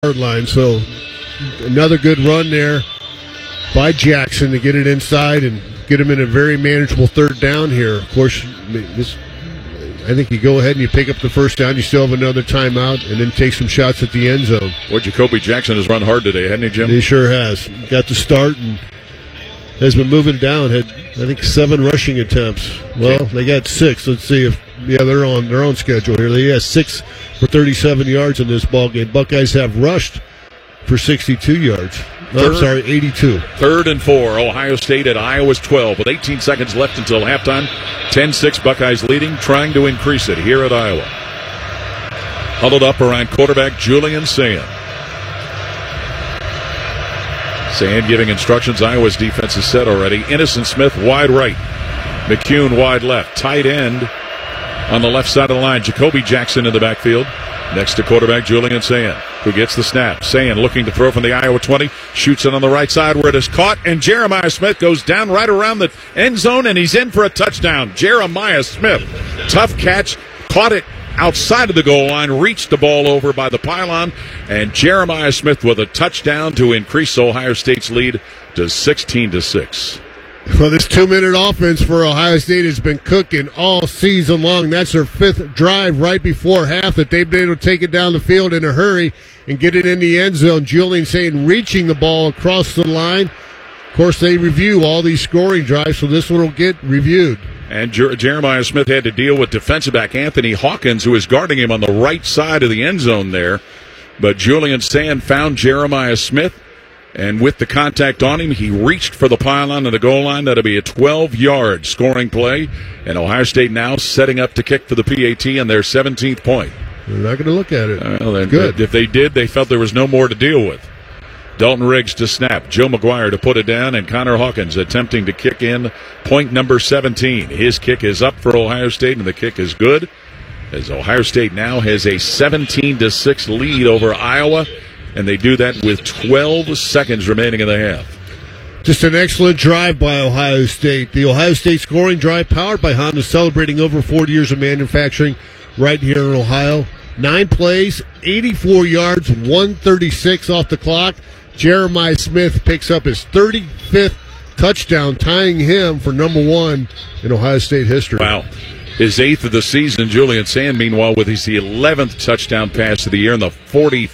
yard line. So another good run there by Jackson to get it inside and get him in a very manageable third down here. Of course, I think you go ahead and you pick up the first down. You still have another timeout and then take some shots at the end zone. Boy, Jacoby Jackson has run hard today, hasn't he, Jim? He sure has. Got the start and has been moving down. Had, I think, 7 rushing attempts. Well, they got 6. Let's see if they're on their own schedule here. They have 6 for 37 yards in this ball game. Buckeyes have rushed for 62 yards. No, I'm sorry, 82. 3rd and 4. Ohio State at Iowa's 12 with 18 seconds left until halftime. 10-6 Buckeyes leading, trying to increase it here at Iowa. Huddled up around quarterback Julian Sayin. Sayin giving instructions. Iowa's defense is set already. Innocent Smith wide right. McCune wide left. Tight end on the left side of the line. Jacoby Jackson in the backfield. Next to quarterback Julian Sayin, who gets the snap. Sayin looking to throw from the Iowa 20. Shoots it on the right side where it is caught. And Jeremiah Smith goes down right around the end zone, and he's in for a touchdown. Jeremiah Smith, tough catch. Caught it outside of the goal line. Reached the ball over by the pylon. And Jeremiah Smith with a touchdown to increase Ohio State's lead to 16-6. Well, this 2-minute offense for Ohio State has been cooking all season long. That's their 5th drive right before half that they've been able to take it down the field in a hurry and get it in the end zone. Julian Sayin reaching the ball across the line. Of course, they review all these scoring drives, so this one will get reviewed. And Jeremiah Smith had to deal with defensive back Anthony Hawkins, who is guarding him on the right side of the end zone there. But Julian Sayin found Jeremiah Smith. And with the contact on him, he reached for the pylon and the goal line. That'll be a 12-yard scoring play. And Ohio State now setting up to kick for the PAT on their 17th point. They're not going to look at it. Well, good. If they did, they felt there was no more to deal with. Dalton Riggs to snap. Joe McGuire to put it down. And Connor Hawkins attempting to kick in point number 17. His kick is up for Ohio State, and the kick is good, as Ohio State now has a 17-6 lead over Iowa. And they do that with 12 seconds remaining in the half. Just an excellent drive by Ohio State. The Ohio State scoring drive powered by Honda, celebrating over 40 years of manufacturing right here in Ohio. 9 plays, 84 yards, 136 off the clock. Jeremiah Smith picks up his 35th touchdown, tying him for number 1 in Ohio State history. Wow. His 8th of the season. Julian Sayin, meanwhile, with his 11th touchdown pass of the year and the 45th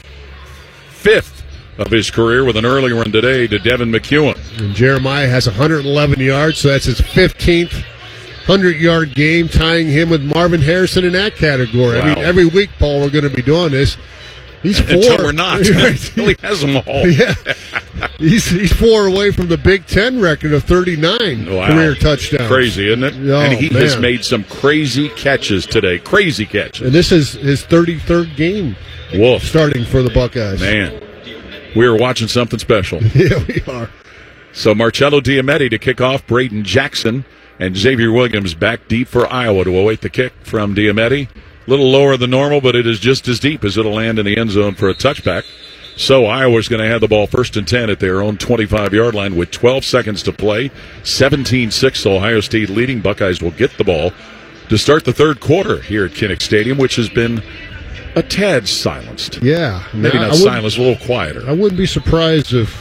of his career, with an early one today to Devin McEwen. And Jeremiah has 111 yards, so that's his 15th 100-yard game, tying him with Marvin Harrison in that category. Wow. I mean, every week, Paul, we're going to be doing this. He's 4. Until we're not. He has them all. Yeah. He's 4 away from the Big Ten record of 39 career touchdowns. Crazy, isn't it? Oh, and he has man. made some crazy catches today. Crazy catches. And this is his 33rd game. Wolf. Starting for the Buckeyes. Man, we are watching something special. Yeah, we are. So Marcello Diametti to kick off. Braden Jackson and Xavier Williams back deep for Iowa to await the kick from Diametti. A little lower than normal, but it is just as deep as it'll land in the end zone for a touchback. So Iowa's going to have the ball 1st and 10 at their own 25-yard line with 12 seconds to play. 17-6 Ohio State leading. Buckeyes will get the ball to start the third quarter here at Kinnick Stadium, which has been a tad silenced. Yeah. Maybe not silenced, a little quieter. I wouldn't be surprised if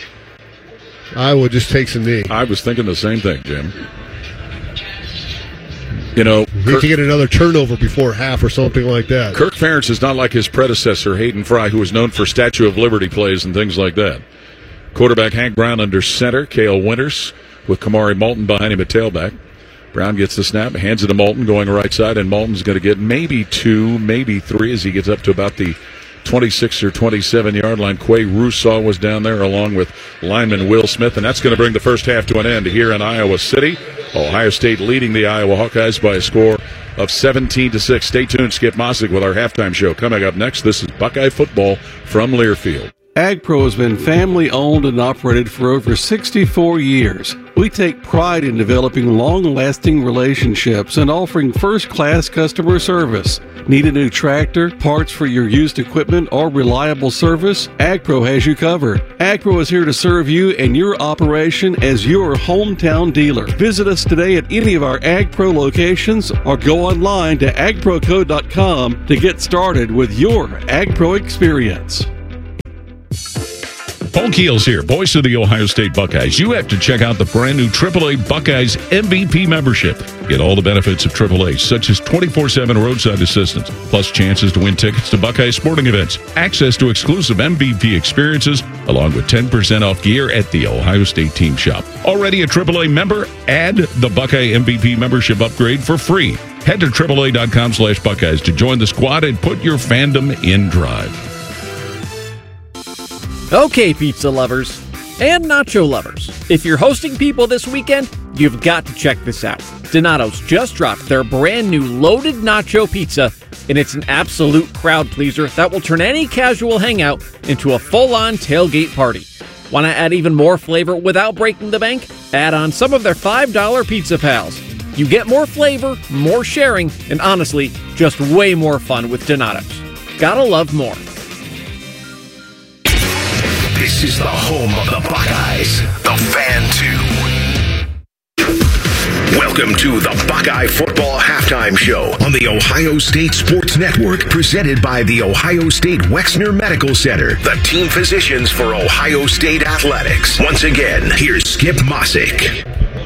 Iowa just takes a knee. I was thinking the same thing, Jim. You know, you to get another turnover before half or something like that. Kirk Ferentz is not like his predecessor, Hayden Fry, who was known for Statue of Liberty plays and things like that. Quarterback Hank Brown under center. Cale Winters with Kamari Moulton behind him at tailback. Brown gets the snap, hands it to Moulton going right side, and Moulton's going to get maybe 2, maybe 3 as he gets up to about the 26 or 27-yard line. Quay Rousseau was down there along with lineman Will Smith, and that's going to bring the first half to an end here in Iowa City. Ohio State leading the Iowa Hawkeyes by a score of 17-6. Stay tuned. Skip Mossick with our halftime show. Coming up next, this is Buckeye football from Learfield. AgPro has been family-owned and operated for over 64 years. We take pride in developing long-lasting relationships and offering first-class customer service. Need a new tractor, parts for your used equipment, or reliable service? AgPro has you covered. AgPro is here to serve you and your operation as your hometown dealer. Visit us today at any of our AgPro locations or go online to agproco.com to get started with your AgPro experience. Paul Keels here, voice of the Ohio State Buckeyes. You have to check out the brand new AAA Buckeyes MVP membership. Get all the benefits of AAA, such as 24/7 roadside assistance, plus chances to win tickets to Buckeye sporting events, access to exclusive MVP experiences, along with 10% off gear at the Ohio State team shop. Already a AAA member? Add the Buckeye MVP membership upgrade for free. Head to AAA.com/Buckeyes to join the squad and put your fandom in drive. Okay, pizza lovers and nacho lovers, if you're hosting people this weekend, you've got to check this out. Donato's just dropped their brand new loaded nacho pizza, and it's an absolute crowd pleaser that will turn any casual hangout into a full-on tailgate party. Want to add even more flavor without breaking the bank? Add on some of their $5 Pizza Pals. You get more flavor, more sharing, and honestly, just way more fun with Donato's. Gotta love more. This is the home of the Buckeyes, the Fan 2. Welcome to the Buckeye Football Halftime Show on the Ohio State Sports Network, presented by the Ohio State Wexner Medical Center, the team physicians for Ohio State Athletics. Once again, here's Skip Mossick.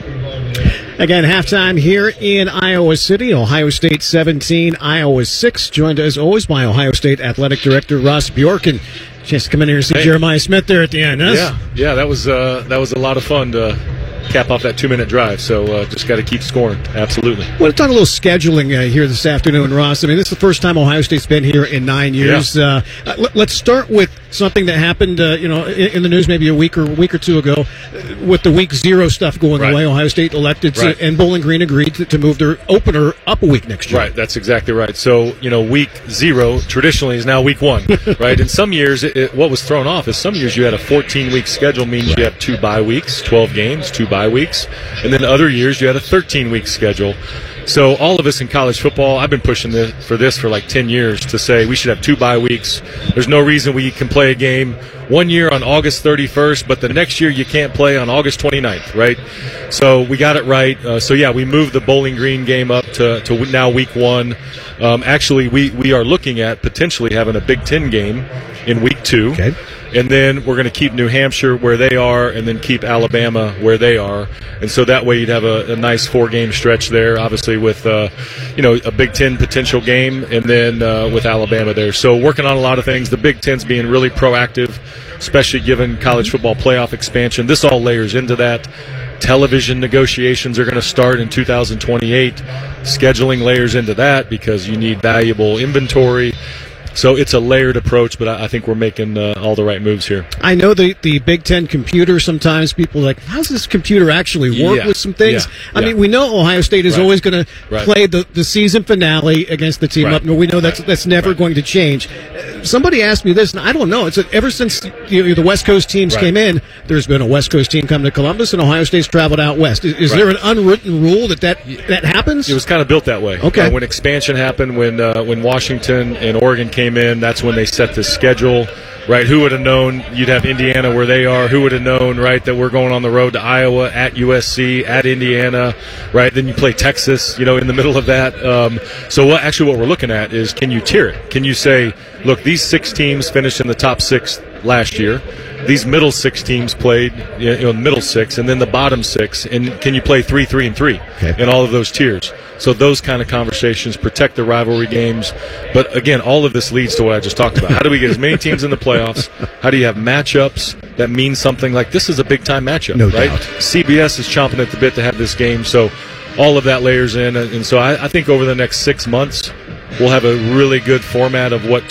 Again, halftime here in Iowa City. Ohio State 17, Iowa 6. Joined as always by Ohio State Athletic Director Ross Bjork. And just come in here and see Jeremiah Smith there at the end. Huh? Yeah, that was a lot of fun to cap off that 2-minute drive. So just got to keep scoring. Absolutely. I want to talk a little scheduling here this afternoon, Ross. I mean, this is the first time Ohio State's been here in 9 years. Yeah. Let's start with something that happened, in the news maybe a week or two ago, with the week 0 stuff going away. Ohio State elected and Bowling Green agreed to move their opener up a week next year. Right, that's exactly right. So, week 0 traditionally is now week 1, right? In some years, what was thrown off is some years you had a 14-week schedule, means you have 2 bye weeks, 12 games, 2 bye weeks, and then other years you had a 13-week schedule. So all of us in college football, I've been pushing for this for like 10 years to say we should have 2 bye weeks. There's no reason we can play a game one year on August 31st, but the next year you can't play on August 29th, right? So we got it right. We moved the Bowling Green game up to now week 1. Actually, we are looking at potentially having a Big Ten game in week 2. Okay. And then we're going to keep New Hampshire where they are and then keep Alabama where they are. And so that way you'd have a nice 4-game stretch there, obviously with, a Big Ten potential game and then with Alabama there. So working on a lot of things. The Big Ten's being really proactive, especially given college football playoff expansion. This all layers into that. Television negotiations are going to start in 2028. Scheduling layers into that because you need valuable inventory. So it's a layered approach, but I think we're making all the right moves here. I know the Big Ten computer, sometimes people are like, how's this computer actually work with some things? I mean, we know Ohio State is always going to play the season finale against the team up north. We know that's never going to change. Somebody asked me this, and I don't know. It's ever since the West Coast teams came in, there's been a West Coast team come to Columbus, and Ohio State's traveled out west. Is there an unwritten rule that happens? It was kind of built that way. Okay. When expansion happened, when Washington and Oregon came in, that's when they set the schedule, right? Who would have known you'd have Indiana where they are? Who would have known, right, that we're going on the road to Iowa, at USC, at Indiana, right? Then you play Texas, in the middle of that. So what we're looking at is, can you tier it? Can you say, look, these 6 teams finished in the top 6 last year. These middle 6 teams played, middle 6, and then the bottom 6. And can you play 3, 3, and 3 in all of those tiers? So those kind of conversations protect the rivalry games. But again, all of this leads to what I just talked about. How do we get as many teams in the playoffs? How do you have matchups that mean something? Like, this is a big-time matchup, right? Doubt. CBS is chomping at the bit to have this game. So all of that layers in. And so I think over the next 6 months, we'll have a really good format of what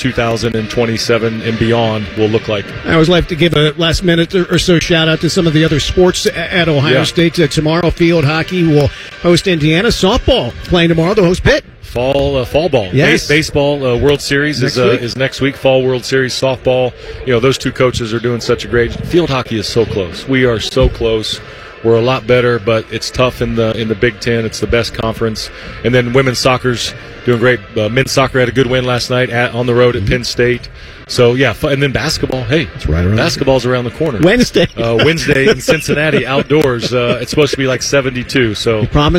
2027 and beyond will look like. I always like to give a last minute or so shout out to some of the other sports at Ohio State. Tomorrow, field hockey will host Indiana. Softball playing tomorrow. They'll host Pitt. Fall ball. Yes. Baseball World Series is next week. Fall World Series softball. Those 2 coaches are doing such a great. Field hockey is so close. We are so close. We're a lot better, but it's tough in the Big Ten. It's the best conference. And then women's soccer's doing great. Men's soccer had a good win last night on the road at Penn State. So, and then basketball. Hey, it's right around basketball's around the corner. Wednesday in Cincinnati, outdoors. It's supposed to be like 72. So you promise?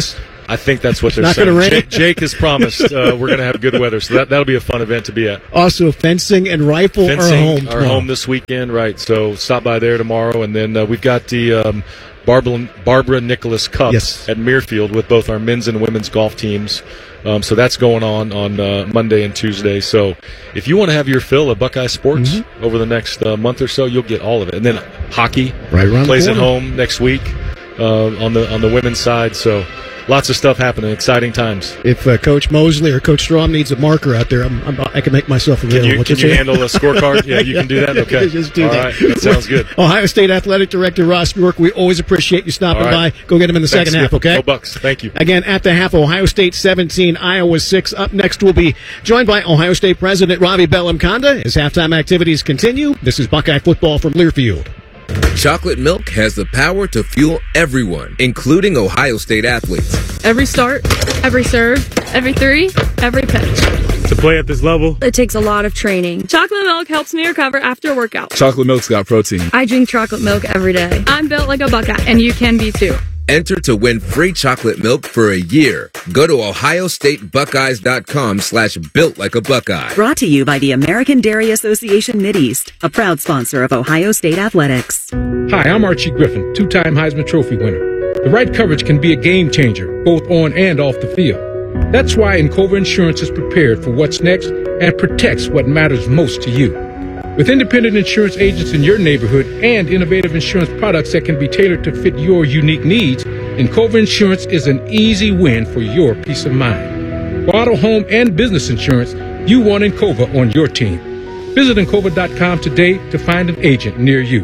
I think that's what they're not saying. Gonna rain. Jake has promised we're going to have good weather, so that'll be a fun event to be at. Also, fencing and rifle are home this weekend, right? So stop by there tomorrow, and then we've got the Barbara Nicholas Cup at Muirfield with both our men's and women's golf teams. So that's going on Monday and Tuesday. So if you want to have your fill of Buckeye sports over the next month or so, you'll get all of it. And then hockey plays at home next week on the women's side. So lots of stuff happening. Exciting times. If Coach Mosley or Coach Strom needs a marker out there, I can make myself available. Can you handle a scorecard? Yeah, you can do that? Okay. Just do that. All right. That sounds good. Ohio State Athletic Director Ross Bjork, we always appreciate you stopping by. Go get him in the second half, okay? Go Bucks. Thank you. Again, at the half, Ohio State 17, Iowa 6. Up next, we'll be joined by Ohio State President Ravi Bellamkonda as halftime activities continue. This is Buckeye football from Learfield. Chocolate milk has the power to fuel everyone, including Ohio State athletes. Every start, every serve, every three, every pitch. To play at this level, it takes a lot of training. Chocolate milk helps me recover after a workout. Chocolate milk's got protein. I drink chocolate milk every day. I'm built like a Buckeye, and you can be too. Enter to win free chocolate milk for a year. Go to ohiostatebuckeyes.com/built like a Buckeye. Brought to you by the American Dairy Association Mideast, a proud sponsor of Ohio State Athletics. Hi, I'm Archie Griffin, two-time Heisman Trophy winner. The right coverage can be a game changer, both on and off the field. That's why Encova Insurance is prepared for what's next and protects what matters most to you. With independent insurance agents in your neighborhood and innovative insurance products that can be tailored to fit your unique needs, Encova Insurance is an easy win for your peace of mind. For auto, home, and business insurance, you want Encova on your team. Visit Encova.com today to find an agent near you.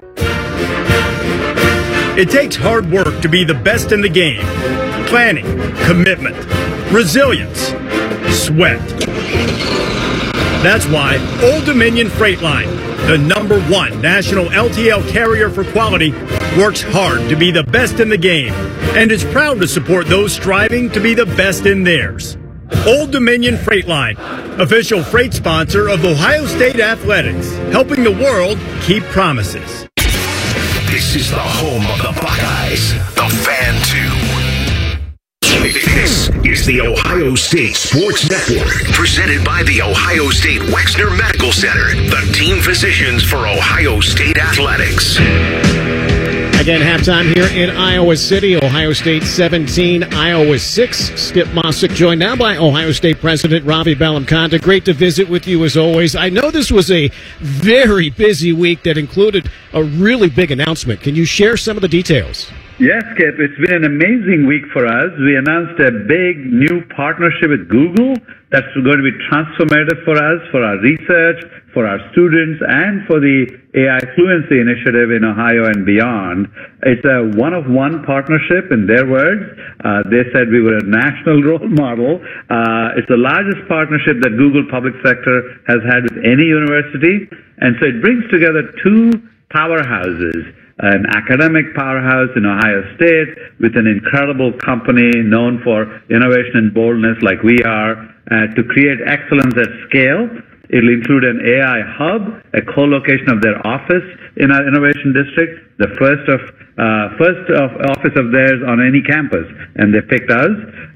It takes hard work to be the best in the game. Planning, commitment, resilience, sweat. That's why Old Dominion Freight Line, the #1 national LTL carrier for quality, works hard to be the best in the game and is proud to support those striving to be the best in theirs. Old Dominion Freight Line, official freight sponsor of Ohio State Athletics, helping the world keep promises. This is the home of the Buckeyes, the Fan 2. This is the Ohio State Sports Network, presented by the Ohio State Wexner Medical Center, the team physicians for Ohio State Athletics. Again, halftime here in Iowa City. Ohio State 17, Iowa 6. Skip Mossick joined now by Ohio State President Ravi Bellamkonda. Great to visit with you as always. I know this was a very busy week that included a really big announcement. Can you share some of the details? Yes, Skip. It's been an amazing week for us. We announced a big new partnership with Google that's going to be transformative for us, for our research, for our students, and for the AI Fluency Initiative in Ohio and beyond. It's a one-of-one partnership, in their words. They said we were a national role model. It's the largest partnership that Google Public Sector has had with any university. And so it brings together two powerhouses, an academic powerhouse in Ohio State with an incredible company known for innovation and boldness like we are, to create excellence at scale. It'll include an AI hub, a co-location of their office in our innovation district, the first of office of theirs on any campus, and they picked us.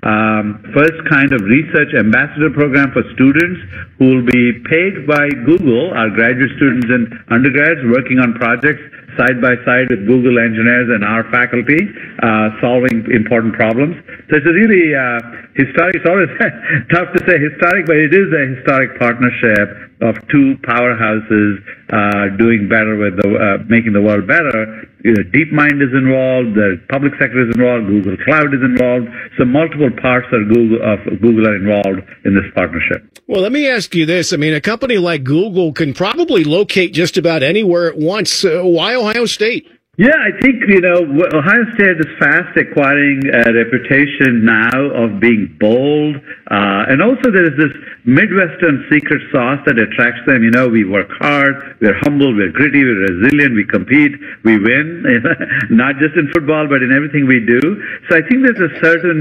First kind of research ambassador program for students who will be paid by Google, our graduate students and undergrads working on projects side by side with Google engineers and our faculty, solving important problems. So it's a really historic. It's always tough to say historic, but it is a historic partnership of two powerhouses doing better with making the world better. DeepMind is involved, the public sector is involved, Google Cloud is involved. So multiple parts of Google are involved in this partnership. Well, let me ask you this. I mean, a company like Google can probably locate just about anywhere at once. Why Ohio State? Yeah, I think, Ohio State is fast acquiring a reputation now of being bold. And also there is this Midwestern secret sauce that attracts them. We work hard, we're humble, we're gritty, we're resilient, we compete, we win, not just in football, but in everything we do. So I think there's a certain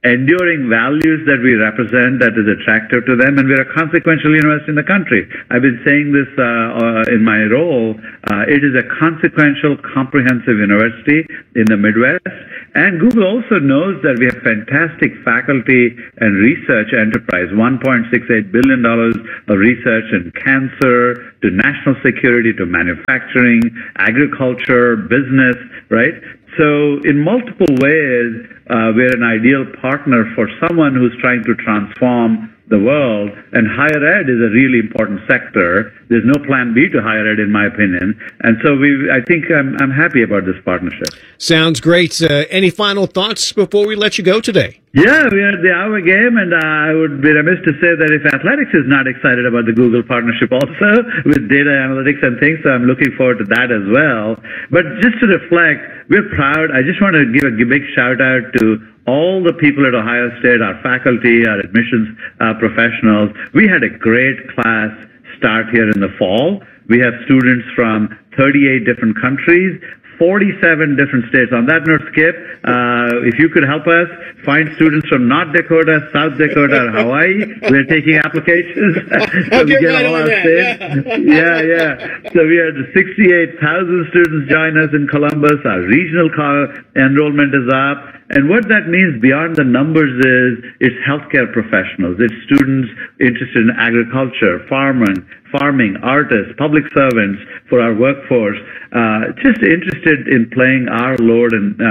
enduring values that we represent that is attractive to them, and we're a consequential university in the country. I've been saying this in my role. It is a consequential, comprehensive university in the Midwest, and Google also knows that we have fantastic faculty and research enterprise, $1.68 billion of research in cancer, to national security, to manufacturing, agriculture, business, right? So in multiple ways, we're an ideal partner for someone who's trying to transform the world, and higher ed is a really important sector. There's no plan B to higher ed, in my opinion. And so I think I'm happy about this partnership. Sounds great. Any final thoughts before we let you go today? Yeah, we are at the hour game, and I would be remiss to say that if athletics is not excited about the Google partnership also with data analytics and things, so I'm looking forward to that as well. But just to reflect, we're proud. I just want to give a big shout out to all the people at Ohio State, our faculty, our admissions professionals. We had a great class start here in the fall. We have students from 38 different countries, 47 different states. On that note, Skip, if you could help us find students from North Dakota, South Dakota, or Hawaii, we're taking applications. So we get all our states. Yeah. So we had 68,000 students join us in Columbus. Our regional enrollment is up. And what that means beyond the numbers is it's healthcare professionals, it's students interested in agriculture, farming, artists, public servants for our workforce, just interested in playing our role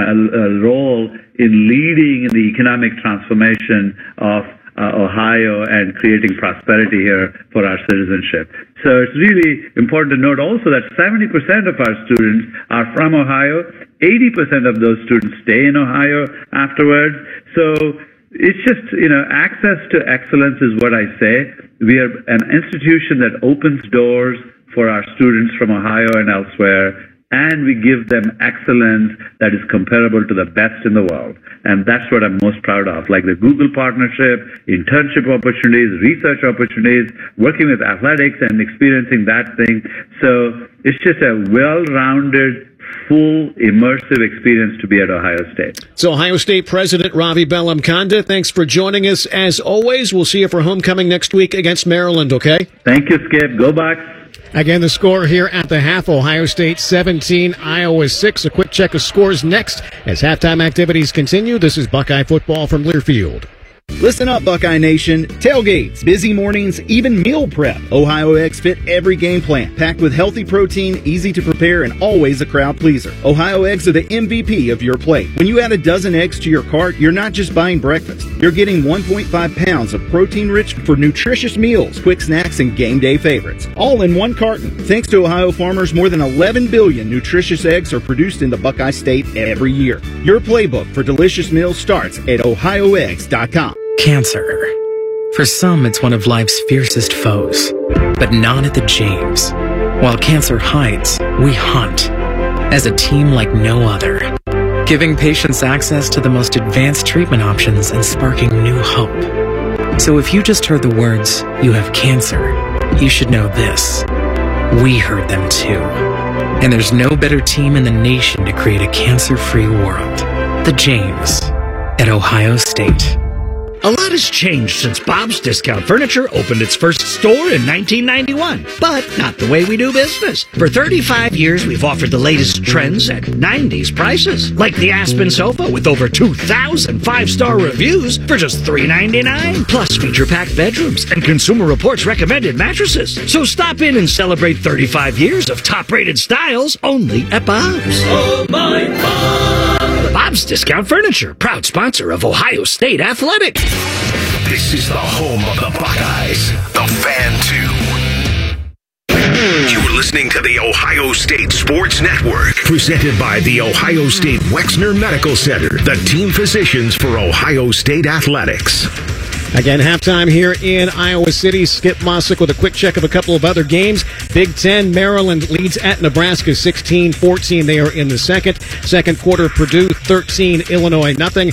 in leading in the economic transformation of Ohio and creating prosperity here for our citizenship. So it's really important to note also that 70% of our students are from Ohio. 80% of those students stay in Ohio afterwards. So it's just, access to excellence is what I say. We are an institution that opens doors for our students from Ohio and elsewhere, and we give them excellence that is comparable to the best in the world. And that's what I'm most proud of, like the Google partnership, internship opportunities, research opportunities, working with athletics and experiencing that thing. So it's just a well-rounded, full, immersive experience to be at Ohio State. So Ohio State President Ravi Bellamkonda, thanks for joining us. As always, we'll see you for homecoming next week against Maryland, okay? Thank you, Skip. Go Bucks. Again, the score here at the half, Ohio State 17, Iowa 6. A quick check of scores next as halftime activities continue. This is Buckeye football from Learfield. Listen up, Buckeye Nation. Tailgates, busy mornings, even meal prep. Ohio Eggs fit every game plan. Packed with healthy protein, easy to prepare, and always a crowd pleaser. Ohio Eggs are the MVP of your plate. When you add a dozen eggs to your cart, you're not just buying breakfast. You're getting 1.5 pounds of protein-rich for nutritious meals, quick snacks, and game day favorites. All in one carton. Thanks to Ohio farmers, more than 11 billion nutritious eggs are produced in the Buckeye State every year. Your playbook for delicious meals starts at ohioeggs.com. Cancer. For some, it's one of life's fiercest foes, but not at the James. While cancer hides, we hunt as a team like no other, giving patients access to the most advanced treatment options and sparking new hope. So if you just heard the words, "you have cancer," you should know this. We heard them too. And there's no better team in the nation to create a cancer-free world. The James at Ohio State. A lot has changed since Bob's Discount Furniture opened its first store in 1991, but not the way we do business. For 35 years, we've offered the latest trends at 90s prices, like the Aspen sofa with over 2,000 five-star reviews for just $399, plus feature-packed bedrooms and Consumer Reports recommended mattresses. So stop in and celebrate 35 years of top-rated styles only at Bob's. Oh, my Bob! Bob's Discount Furniture, proud sponsor of Ohio State Athletics. This is the home of the Buckeyes, the Fan 2. You're listening to the Ohio State Sports Network, presented by the Ohio State Wexner Medical Center, the team physicians for Ohio State Athletics. Again, halftime here in Iowa City. Skip Mossick with a quick check of a couple of other games. Big Ten, Maryland leads at Nebraska 16-14. They are in the second. Second quarter, Purdue 13, Illinois nothing.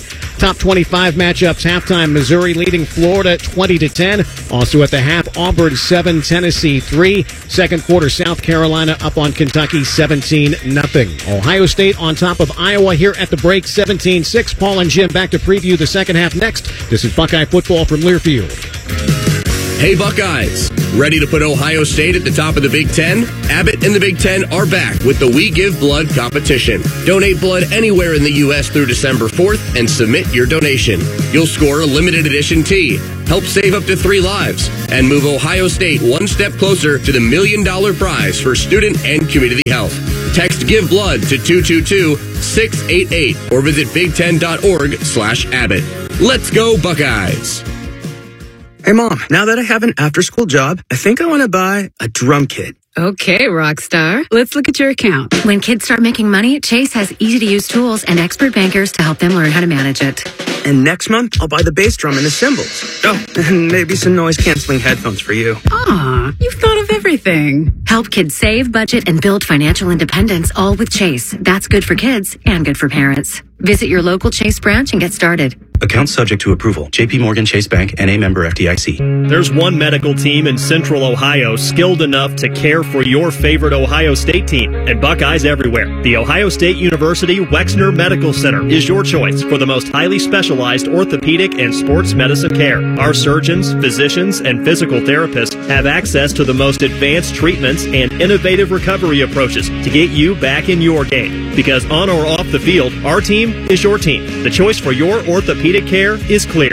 top 25 matchups. Halftime, Missouri leading Florida 20-10. Also at the half, Auburn 7, Tennessee 3. Second quarter, South Carolina up on Kentucky 17-0. Ohio State on top of Iowa here at the break 17-6. Paul and Jim back to preview the second half next. This is Buckeye Football from Learfield. Hey Buckeyes, ready to put Ohio State at the top of the Big Ten? Abbott and the Big Ten are back with the We Give Blood competition. Donate blood anywhere in the U.S. through December 4th and submit your donation. You'll score a limited edition tee, help save up to 3 lives, and move Ohio State one step closer to the $1 million prize for student and community health. Text Give Blood to 222-688 or visit big10.org/Abbott. Let's go Buckeyes! Hey, Mom, now that I have an after-school job, I think I want to buy a drum kit. Okay, Rockstar. Let's look at your account. When kids start making money, Chase has easy-to-use tools and expert bankers to help them learn how to manage it. And next month, I'll buy the bass drum and the cymbals. Oh, and maybe some noise-canceling headphones for you. Aw, you've thought of everything. Help kids save, budget, and build financial independence, all with Chase. That's good for kids and good for parents. Visit your local Chase branch and get started. Account subject to approval. J.P. Morgan Chase Bank, N.A. member FDIC. There's one medical team in Central Ohio skilled enough to care for your favorite Ohio State team, and Buckeyes everywhere. The Ohio State University Wexner Medical Center is your choice for the most highly specialized orthopedic and sports medicine care. Our surgeons, physicians, and physical therapists have access to the most advanced treatments and innovative recovery approaches to get you back in your game. Because on or off the field, our team is your team. The choice for your orthopedic care is clear.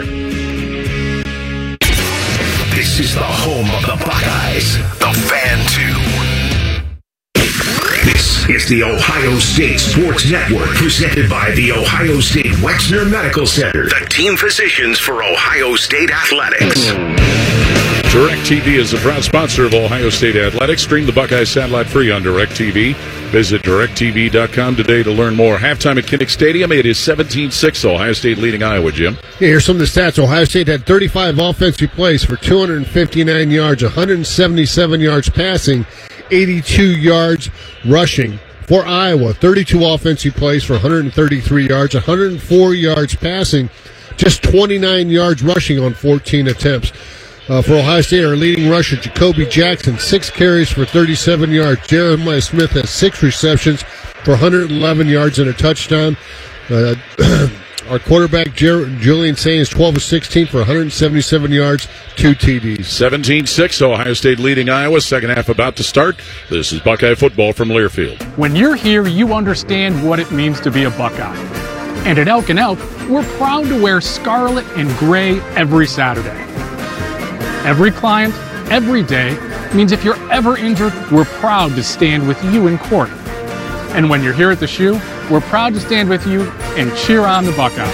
This is the home of the Buckeyes, the Fan 2. This is the Ohio State Sports Network, presented by the Ohio State Wexner Medical Center, the team physicians for Ohio State Athletics. DirecTV is a proud sponsor of Ohio State Athletics. Stream the Buckeyes satellite free on DirecTV. Visit DirecTV.com today to learn more. Halftime at Kinnick Stadium. It is 17-6. Ohio State leading Iowa, Jim. Yeah, here's some of the stats. Ohio State had 35 offensive plays for 259 yards, 177 yards passing, 82 yards rushing. For Iowa, 32 offensive plays for 133 yards, 104 yards passing, just 29 yards rushing on 14 attempts. For Ohio State, our leading rusher, Jacoby Jackson, 6 carries for 37 yards. Jeremiah Smith has 6 receptions for 111 yards and a touchdown. Our quarterback, Julian Sain, is 12 of 16 for 177 yards, 2 TDs. 17-6, Ohio State leading Iowa. Second half about to start. This is Buckeye Football from Learfield. When you're here, you understand what it means to be a Buckeye. And at Elk & Elk, we're proud to wear scarlet and gray every Saturday. Every client, every day, means if you're ever injured, we're proud to stand with you in court. And when you're here at the shoe, we're proud to stand with you and cheer on the Buckeyes.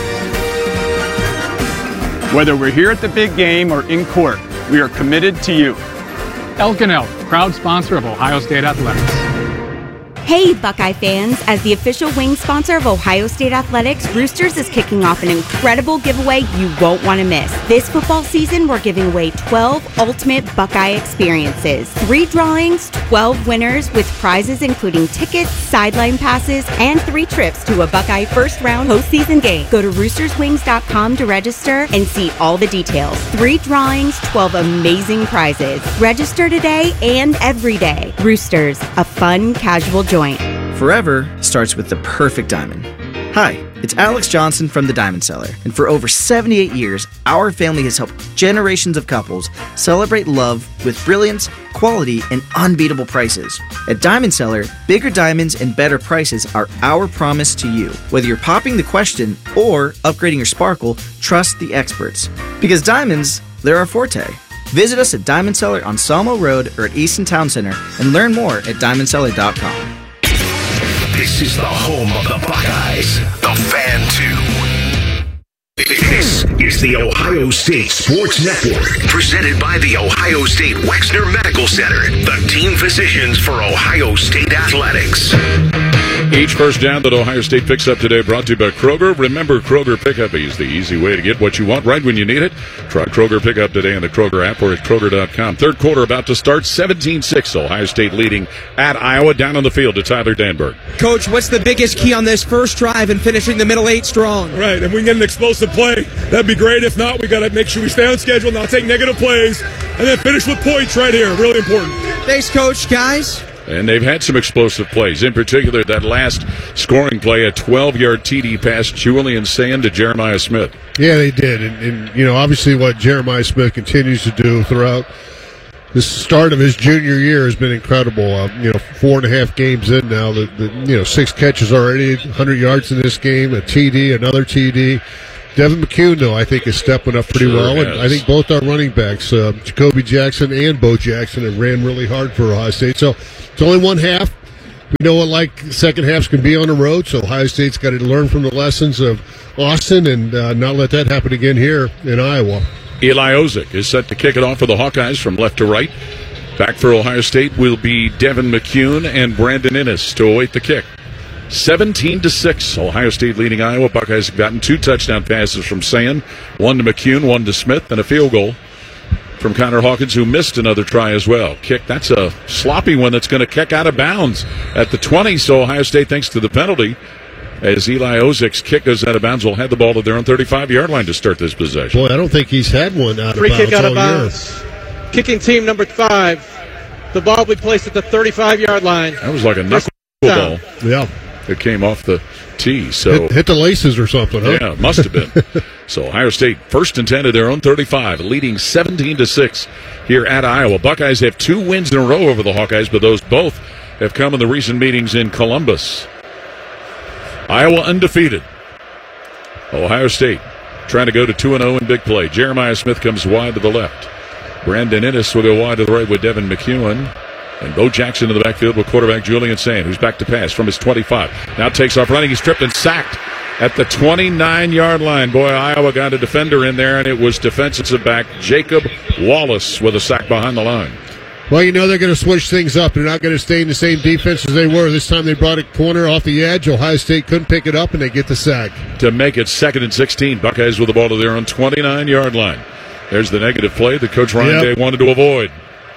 Whether we're here at the big game or in court, we are committed to you. Elk & Elk, proud sponsor of Ohio State Athletics. Hey, Buckeye fans! As the official wing sponsor of Ohio State Athletics, Roosters is kicking off an incredible giveaway you won't want to miss. This football season, we're giving away 12 ultimate Buckeye experiences. 3 drawings, 12 winners with prizes including tickets, sideline passes, and 3 trips to a Buckeye first-round postseason game. Go to roosterswings.com to register and see all the details. 3 drawings, 12 amazing prizes. Register today and every day. Roosters, a fun, casual joint. Forever starts with the perfect diamond. Hi, it's Alex Johnson from the Diamond Cellar, and for over 78 years, our family has helped generations of couples celebrate love with brilliance, quality, and unbeatable prices. At Diamond Cellar, bigger diamonds and better prices are our promise to you. Whether you're popping the question or upgrading your sparkle, trust the experts. Because diamonds, they're our forte. Visit us at Diamond Cellar on Salmo Road or at Easton Town Center and learn more at diamondcellar.com. This is the home of the Buckeyes, the Fan 2. This is the Ohio State Sports Network, presented by the Ohio State Wexner Medical Center, the team physicians for Ohio State Athletics. Each first down that Ohio State picks up today brought to you by Kroger. Remember, Kroger Pickup is the easy way to get what you want right when you need it. Try Kroger Pickup today in the Kroger app or at Kroger.com. Third quarter about to start, 17-6. Ohio State leading at Iowa. Down on the field to Tyler Danberg. Coach, what's the biggest key on this first drive and finishing the middle 8 strong? Right, if we can get an explosive play, that'd be great. If not, we got to make sure we stay on schedule, not take negative plays, and then finish with points right here. Really important. Thanks, Coach. Guys? And they've had some explosive plays. In particular, that last scoring play, a 12-yard TD pass, Julian Sand to Jeremiah Smith. Yeah, they did. And obviously what Jeremiah Smith continues to do throughout the start of his junior year has been incredible. 4.5 games in now, 6 catches already, 100 yards in this game, a TD, another TD. Devin McCune, though, I think is stepping up pretty well. And I think both our running backs, Jacoby Jackson and Bo Jackson, have ran really hard for Ohio State. So it's only one half. We know what second halves can be on the road, so Ohio State's got to learn from the lessons of Austin and not let that happen again here in Iowa. Eli Ozick is set to kick it off for the Hawkeyes from left to right. Back for Ohio State will be Devin McCune and Brandon Innes to await the kick. 17-6. Ohio State leading Iowa. Buckeyes have gotten 2 touchdown passes from Sand, 1 to McCune, 1 to Smith, and a field goal from Connor Hawkins, who missed another try as well. Kick, that's a sloppy one that's going to kick out of bounds at the 20, so Ohio State, thanks to the penalty, as Eli Ozick's kick goes out of bounds, will head the ball to their own 35-yard line to start this possession. Boy, I don't think he's had one out of Free bounds kick out of all bounds. year. Kicking team number 5. The ball will be placed at the 35-yard line. That was like a knuckleball. Yeah. It came off the tee. So hit the laces or something, huh? Yeah, must have been. So Ohio State first and 10 at their own 35, leading 17-6 here at Iowa. Buckeyes have 2 wins in a row over the Hawkeyes, but those both have come in the recent meetings in Columbus. Iowa undefeated. Ohio State trying to go to 2-0 in big play. Jeremiah Smith comes wide to the left. Brandon Innes will go wide to the right with Devin McCune. And Bo Jackson in the backfield with quarterback Julian Sand, who's back to pass from his 25. Now takes off running. He's tripped and sacked at the 29-yard line. Boy, Iowa got a defender in there, and it was defensive back Jacob Wallace with a sack behind the line. Well, they're going to switch things up. They're not going to stay in the same defense as they were. This time they brought a corner off the edge. Ohio State couldn't pick it up, and they get the sack. To make it 2nd and 16, Buckeyes with the ball to their own 29-yard line. There's the negative play that Coach Ryan Day wanted to avoid.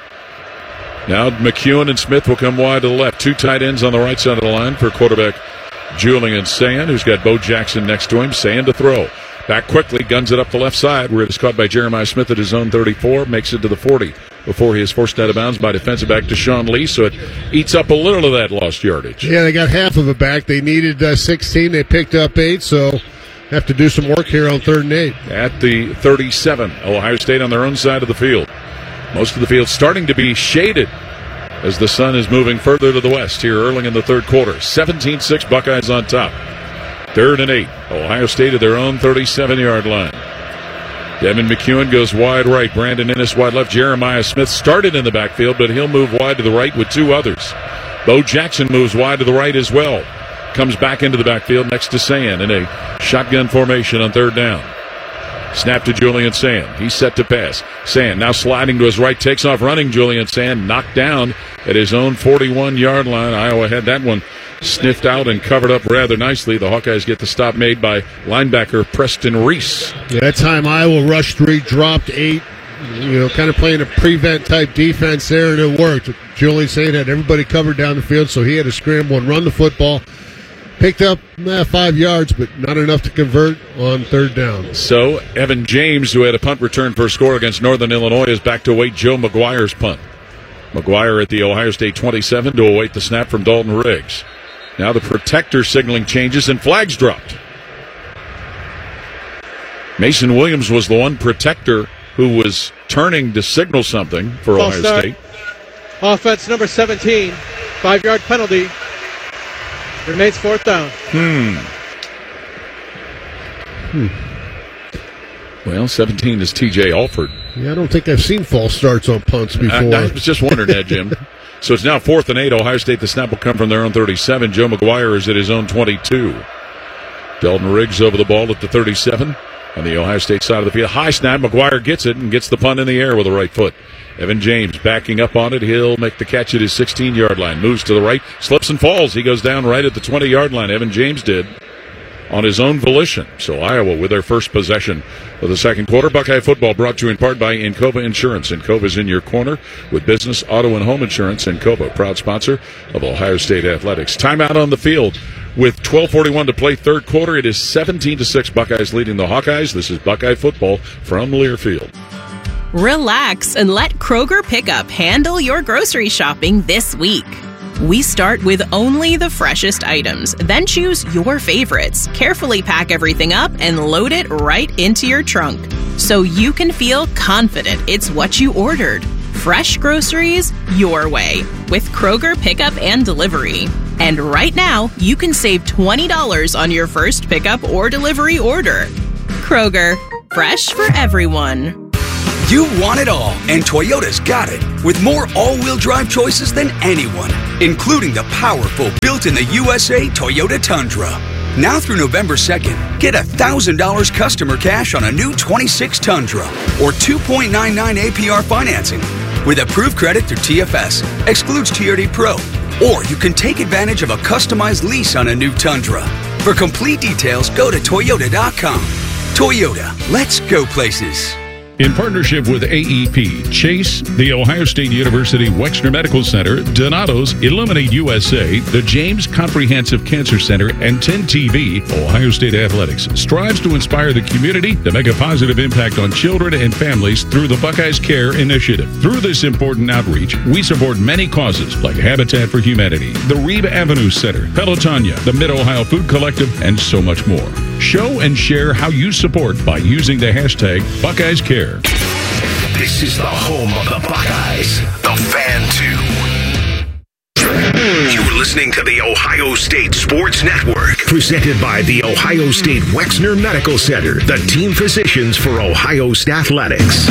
Now McCune and Smith will come wide to the left. 2 tight ends on the right side of the line for quarterback Julian Sand, who's got Bo Jackson next to him. Sand to throw. Back quickly, guns it up the left side, where it is caught by Jeremiah Smith at his own 34, makes it to the 40 before he is forced out of bounds by defensive back Deshaun Lee, so it eats up a little of that lost yardage. Yeah, they got half of it back. They needed 16. They picked up 8, so have to do some work here on 3rd and 8. At the 37, Ohio State on their own side of the field. Most of the field starting to be shaded as the sun is moving further to the west here early in the third quarter. 17-6 Buckeyes on top. 3rd and 8. Ohio State at their own 37-yard line. Devin McCune goes wide right. Brandon Innes wide left. Jeremiah Smith started in the backfield, but he'll move wide to the right with 2 others. Bo Jackson moves wide to the right as well. Comes back into the backfield next to Sand in a shotgun formation on 3rd down. Snap to Julian Sand. He's set to pass. Sand now sliding to his right. Takes off running. Julian Sand knocked down at his own 41-yard line. Iowa had that one sniffed out and covered up rather nicely. The Hawkeyes get the stop made by linebacker Preston Reese. Yeah, that time Iowa rushed 3, dropped 8. Kind of playing a prevent type defense there, and it worked. Julian Sand had everybody covered down the field, so he had to scramble and run the football. Picked up 5 yards, but not enough to convert on 3rd down. So Evan James, who had a punt return for a score against Northern Illinois, is back to await Joe McGuire's punt. McGuire at the Ohio State 27 to await the snap from Dalton Riggs. Now the protector signaling changes and flags dropped. Mason Williams was the one protector who was turning to signal something for Ohio State. Offense number 17, 5-yard penalty. Remains 4th down. Well, 17 is TJ Alford. Yeah, I don't think I've seen false starts on punts before. I was just wondering that, Jim. So it's now 4th and 8. Ohio State, the snap will come from their own 37. Joe McGuire is at his own 22. Dalton Riggs over the ball at the 37. on the Ohio State side of the field. High snap. McGuire gets it and gets the punt in the air with the right foot. Evan James backing up on it. He'll make the catch at his 16-yard line. Moves to the right, slips and falls. He goes down right at the 20-yard line. Evan James did on his own volition. So Iowa with their first possession of the second quarter. Buckeye football brought to you in part by Encova Insurance. Encova's in your corner with business, auto, and home insurance. Encova, proud sponsor of Ohio State Athletics. Timeout on the field with 12:41 to play third quarter. It is 17-6 Buckeyes leading the Hawkeyes. This is Buckeye football from Learfield. Relax and let Kroger Pickup handle your grocery shopping this week. We start with only the freshest items, then choose your favorites, carefully pack everything up, and load it right into your trunk so you can feel confident it's what you ordered. Fresh groceries your way with Kroger Pickup and Delivery. And right now, you can save $20 on your first pickup or delivery order. Kroger, fresh for everyone. You want it all, and Toyota's got it. With more all-wheel drive choices than anyone, including the powerful built-in-the-USA Toyota Tundra. Now through November 2nd, get $1,000 customer cash on a new 26 Tundra or 2.99 APR financing. With approved credit through TFS, excludes TRD Pro. Or you can take advantage of a customized lease on a new Tundra. For complete details, go to Toyota.com. Toyota, let's go places. In partnership with AEP, Chase, the Ohio State University Wexner Medical Center, Donato's, Illuminate USA, the James Comprehensive Cancer Center, and 10 TV, Ohio State Athletics strives to inspire the community to make a positive impact on children and families through the Buckeyes Care Initiative. Through this important outreach, we support many causes like Habitat for Humanity, the Reeb Avenue Center, Pelotonia, the Mid-Ohio Food Collective, and so much more. Show and share how you support by using the hashtag Buckeyes Care. This is the home of the Buckeyes, the Fan 2. You're listening to the Ohio State Sports Network, presented by the Ohio State Wexner Medical Center, the team physicians for Ohio State Athletics.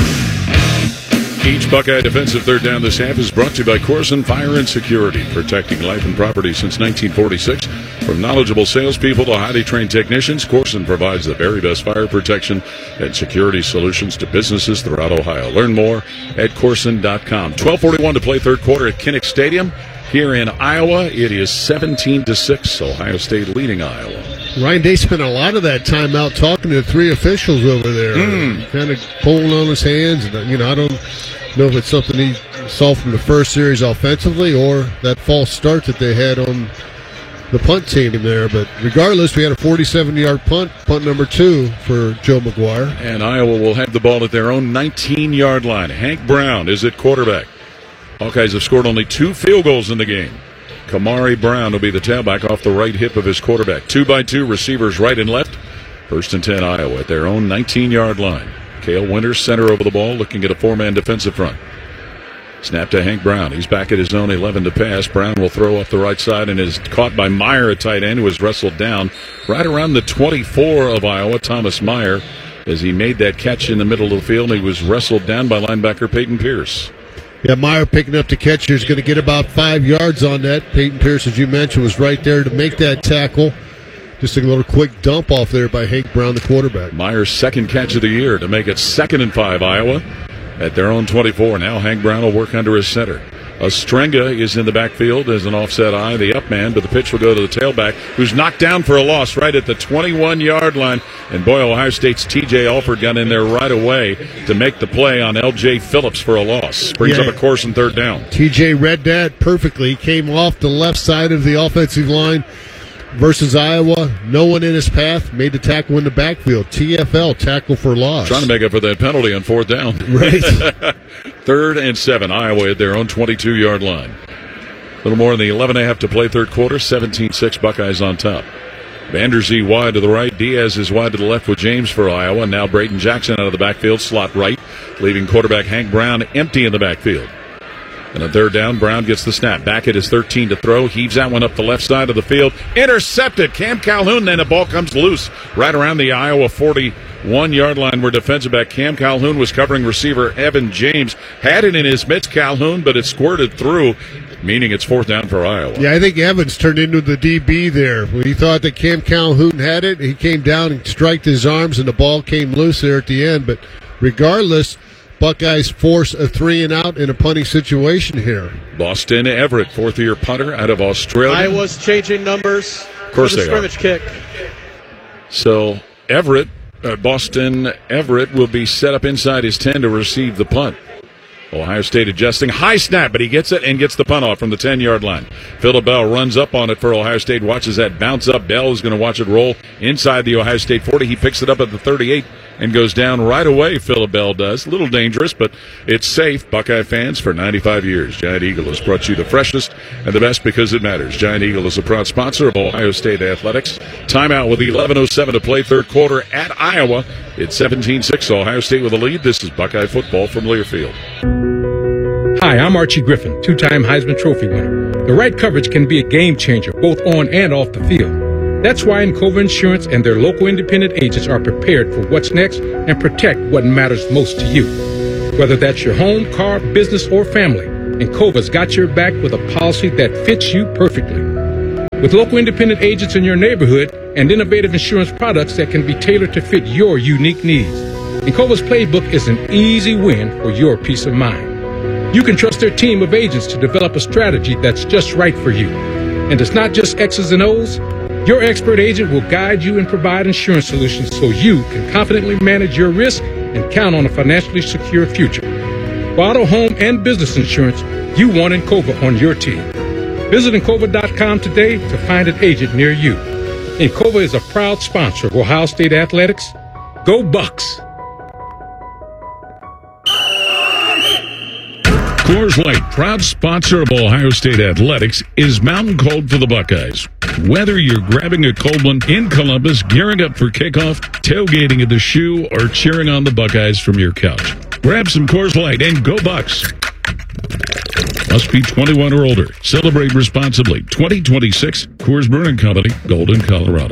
Each Buckeye defensive third down this half is brought to you by Corson Fire and Security, protecting life and property since 1946. From knowledgeable salespeople to highly trained technicians, Corson provides the very best fire protection and security solutions to businesses throughout Ohio. Learn more at Corson.com. 12:41 to play third quarter at Kinnick Stadium. Here in Iowa, it is 17-6. Ohio State leading Iowa. Ryan Day spent a lot of that time out talking to three officials over there, kind of pulling on his hands. And, I don't know if it's something he saw from the first series offensively or that false start that they had on the punt team there. But regardless, we had a 47-yard punt number 2 for Joe McGuire. And Iowa will have the ball at their own 19-yard line. Hank Brown is at quarterback. Hawkeyes have scored only 2 field goals in the game. Kamari Brown will be the tailback off the right hip of his quarterback. 2-by-2 receivers right and left. 1st and 10 Iowa at their own 19-yard line. Cale Winters center over the ball, looking at a 4-man defensive front. Snap to Hank Brown. He's back at his own 11 to pass. Brown will throw off the right side and is caught by Meyer, a tight end, who was wrestled down right around the 24 of Iowa. Thomas Meyer, as he made that catch in the middle of the field, he was wrestled down by linebacker Peyton Pierce. Yeah, Meyer picking up the catch. He's going to get about 5 yards on that. Peyton Pierce, as you mentioned, was right there to make that tackle. Just a little quick dump off there by Hank Brown, the quarterback. Meyer's second catch of the year to make it 2nd and 5 Iowa at their own 24. Now Hank Brown will work under his center. Ostrenga is in the backfield as an offset eye, the up man, but the pitch will go to the tailback, who's knocked down for a loss right at the 21-yard line. And boy, Ohio State's T.J. Alford got in there right away to make the play on L.J. Phillips for a loss. Brings up a course and third down. T.J. read that perfectly. He came off the left side of the offensive line versus Iowa. No one in his path. Made the tackle in the backfield. TFL, tackle for loss. Trying to make up for that penalty on 4th down. Right. 3rd and 7. Iowa at their own 22-yard line. A little more than the 11.5 to play third quarter. 17-6 Buckeyes on top. Vanderzee wide to the right. Diaz is wide to the left with James for Iowa. Now Braden Jackson out of the backfield. Slot right. Leaving quarterback Hank Brown empty in the backfield. And a 3rd down, Brown gets the snap. Back at his 13 to throw. Heaves that one up the left side of the field. Intercepted. Cam Calhoun. Then the ball comes loose right around the Iowa 41-yard line where defensive back Cam Calhoun was covering receiver Evan James. Had it in his mitts, Calhoun, but it squirted through. meaning it's 4th down for Iowa. Yeah, I think Evans turned into the DB there. When he thought that Cam Calhoun had it, he came down and striked his arms, and the ball came loose there at the end. But regardless, Buckeyes force a 3-and-out in a punting situation here. Boston Everett, 4th-year punter out of Australia. Iowa's changing numbers. Of course for the they scrimmage kick. So Boston Everett will be set up inside his 10 to receive the punt. Ohio State adjusting. High snap, but he gets it and gets the punt off from the 10-yard line. Phillip Bell runs up on it for Ohio State, watches that bounce up. Bell is going to watch it roll inside the Ohio State 40. He picks it up at the 38 and goes down right away, Phillip Bell does. A little dangerous, but it's safe. Buckeye fans, for 95 years, Giant Eagle has brought you the freshest and the best because it matters. Giant Eagle is a proud sponsor of Ohio State Athletics. Timeout with 11:07 to play, third quarter at Iowa. It's 17-6, Ohio State with a lead. This is Buckeye football from Learfield. Hi, I'm Archie Griffin, two-time Heisman Trophy winner. The right coverage can be a game changer, both on and off the field. That's why Encova Insurance and their local independent agents are prepared for what's next and protect what matters most to you. Whether that's your home, car, business, or family, Encova's got your back with a policy that fits you perfectly. With local independent agents in your neighborhood and innovative insurance products that can be tailored to fit your unique needs, Encova's playbook is an easy win for your peace of mind. You can trust their team of agents to develop a strategy that's just right for you. And it's not just X's and O's. Your expert agent will guide you and provide insurance solutions so you can confidently manage your risk and count on a financially secure future. For auto, home, and business insurance, you want Encova on your team. Visit Encova.com today to find an agent near you. Encova is a proud sponsor of Ohio State Athletics. Go Bucks! Coors Light, proud sponsor of Ohio State Athletics, is mountain cold for the Buckeyes. Whether you're grabbing a cold one in Columbus, gearing up for kickoff, tailgating at the Shoe, or cheering on the Buckeyes from your couch, grab some Coors Light and go Bucks. Must be 21 or older. Celebrate responsibly. 2026 Coors Brewing Company, Golden, Colorado.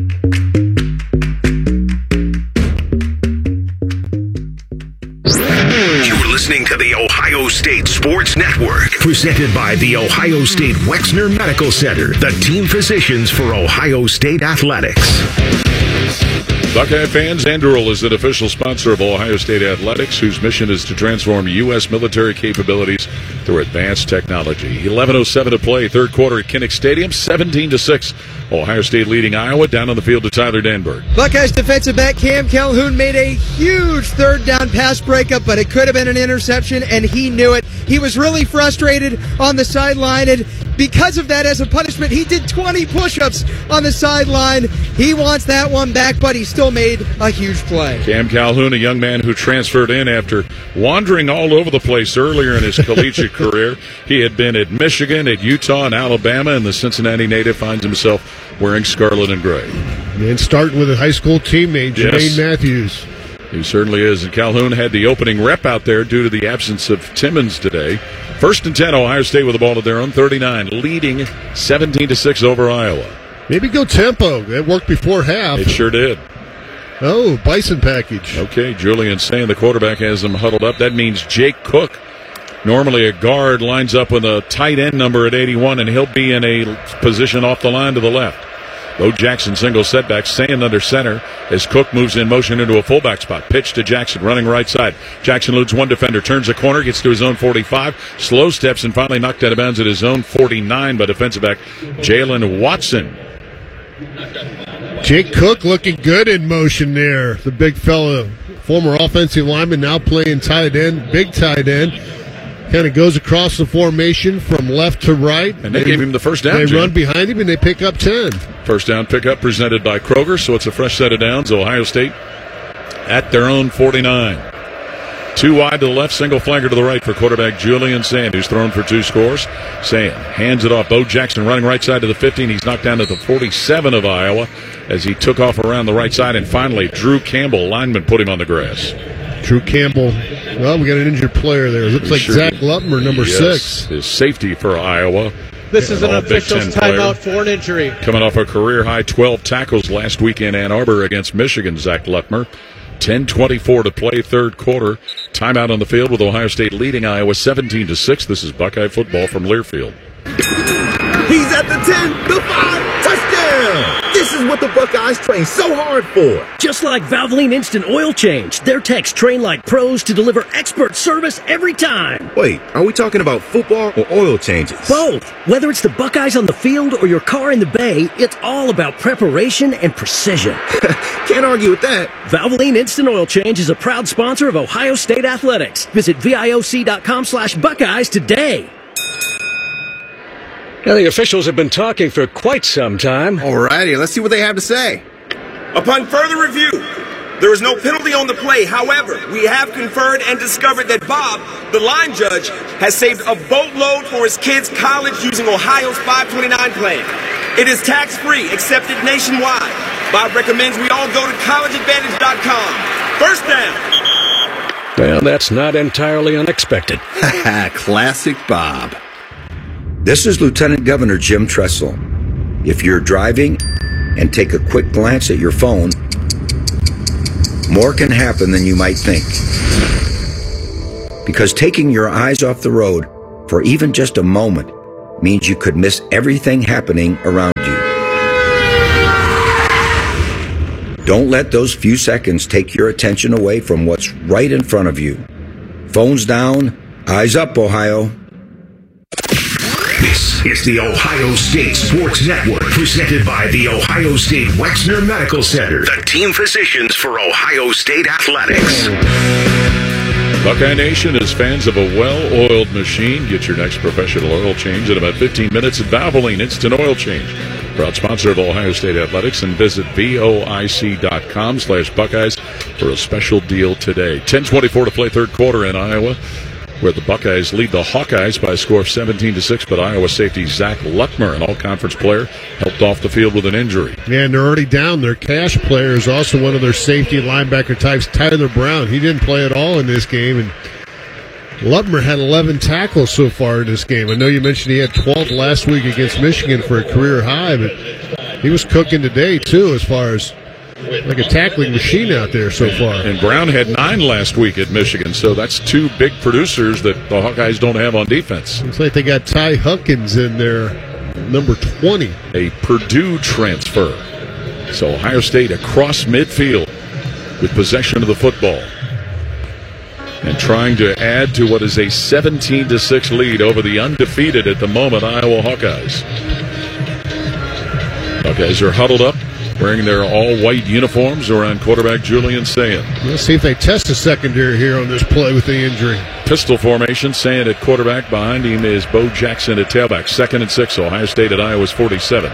Listening to the Ohio State Sports Network, presented by the Ohio State Wexner Medical Center, the team physicians for Ohio State Athletics. Buckeye fans, Anduril is an official sponsor of Ohio State Athletics, whose mission is to transform U.S. military capabilities through advanced technology. 11:07 to play, third quarter at Kinnick Stadium, 17-6. Ohio State leading Iowa. Down on the field to Tyler Danberg. Buckeyes defensive back Cam Calhoun made a huge third down pass breakup, but it could have been an interception, and he knew it. He was really frustrated on the sideline, and because of that, as a punishment, he did 20 push-ups on the sideline. He wants that one back, but he still made a huge play. Cam Calhoun, a young man who transferred in after wandering all over the place earlier in his collegiate career. He had been at Michigan, at Utah, and Alabama, and the Cincinnati native finds himself wearing scarlet and gray. And starting with a high school teammate, Jermaine Matthews. He certainly is. And Calhoun had the opening rep out there due to the absence of Timmons today. 1st and 10, Ohio State with the ball at their own 39, leading 17-6 over Iowa. Maybe go tempo. It worked before half. It sure did. Oh, Bison package. Okay, Julian saying the quarterback has them huddled up. That means Jake Cook, normally a guard, lines up with a tight end number at 81, and he'll be in a position off the line to the left. Bo Jackson single setback, staying under center as Cook moves in motion into a fullback spot. Pitch to Jackson, running right side. Jackson eludes one defender, turns the corner, gets to his own 45, slow steps, and finally knocked out of bounds at his own 49 by defensive back Jalen Watson. Jake Cook looking good in motion there. The big fella, former offensive lineman, now playing tight end, big tight end. Kind of goes across the formation from left to right. And they gave him the first down. They run behind him, and they pick up 10. First down pickup presented by Kroger, so it's a fresh set of downs. Ohio State at their own 49. Two wide to the left, single flanker to the right for quarterback Julian Sand, who's thrown for 2 scores. Sand hands it off. Bo Jackson running right side to the 50, and he's knocked down to the 47 of Iowa as he took off around the right side. And finally, Drew Campbell, lineman, put him on the grass. Drew Campbell. Well, we got an injured player there. Looks like Zach Lutmer, number 6. His safety for Iowa. This is an official timeout for an injury. Coming off a career-high 12 tackles last week in Ann Arbor against Michigan, Zach Lutmer. 10:24 to play, third quarter. Timeout on the field with Ohio State leading Iowa 17-6. This is Buckeye football from Learfield. He's at the 10, the 5, touchdown! This is what the Buckeyes train so hard for. Just like Valvoline Instant Oil Change, their techs train like pros to deliver expert service every time. Wait, are we talking about football or oil changes? Both. Whether it's the Buckeyes on the field or your car in the bay, it's all about preparation and precision. Can't argue with that. Valvoline Instant Oil Change is a proud sponsor of Ohio State Athletics. Visit VIOC.com/Buckeyes today. Now, the officials have been talking for quite some time. Alrighty, let's see what they have to say. Upon further review, there is no penalty on the play. However, we have conferred and discovered that Bob, the line judge, has saved a boatload for his kids' college using Ohio's 529 plan. It is tax-free, accepted nationwide. Bob recommends we all go to collegeadvantage.com. First down. Well, that's not entirely unexpected. Classic Bob. This is Lieutenant Governor Jim Tressel. If you're driving and take a quick glance at your phone, more can happen than you might think. Because taking your eyes off the road for even just a moment means you could miss everything happening around you. Don't let those few seconds take your attention away from what's right in front of you. Phones down, eyes up, Ohio. This is the Ohio State Sports Network, presented by the Ohio State Wexner Medical Center, the team physicians for Ohio State Athletics. Buckeye Nation is fans of a well-oiled machine. Get your next professional oil change in about 15 minutes at Valvoline Instant Oil Change. Proud sponsor of Ohio State Athletics, and visit voic.com/Buckeyes for a special deal today. 10:24 to play third quarter in Iowa, where the Buckeyes lead the Hawkeyes by a score of 17-6, but Iowa safety Zach Luckmer, an all-conference player, helped off the field with an injury. Yeah, and they're already down. Their cash player is also one of their safety linebacker types, Tyler Brown. He didn't play at all in this game, and Luckmer had 11 tackles so far in this game. I know you mentioned he had 12 last week against Michigan for a career high, but he was cooking today, too, as far as like a tackling machine out there so far. And Brown had 9 last week at Michigan, so that's 2 big producers that the Hawkeyes don't have on defense. Looks like they got Ty Huckins in there, number 20. A Purdue transfer. So Ohio State across midfield with possession of the football and trying to add to what is a 17-6 lead over the undefeated at the moment Iowa Hawkeyes. Hawkeyes are huddled up, wearing their all-white uniforms around quarterback Julian Sayin. Let's see if they test the secondary here on this play with the injury. Pistol formation, Sayin at quarterback. Behind him is Bo Jackson at tailback. 2nd and 6, Ohio State at Iowa's 47.